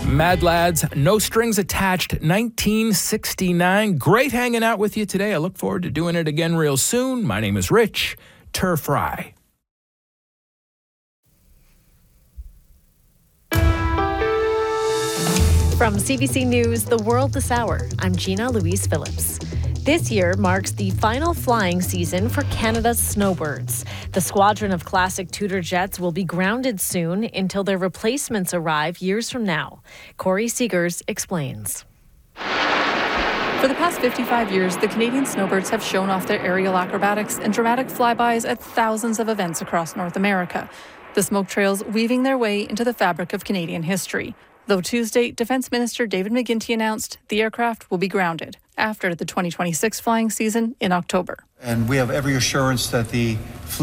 Mad Lads, No Strings Attached, 1969. Great hanging out with you today. I look forward to doing it again real soon. My name is Rich Turfry. From CBC News, The World This Hour, I'm Gina Louise Phillips. This year marks the final flying season for Canada's snowbirds. The squadron of classic Tudor jets will be grounded soon until their replacements arrive years from now. Corey Seegers explains. For the past 55 years, the Canadian snowbirds have shown off their aerial acrobatics and dramatic flybys at thousands of events across North America. The smoke trails weaving their way into the fabric of Canadian history. Though Tuesday, Defence Minister David McGuinty announced the aircraft will be grounded after the 2026 flying season in October. And we have every assurance that the fleet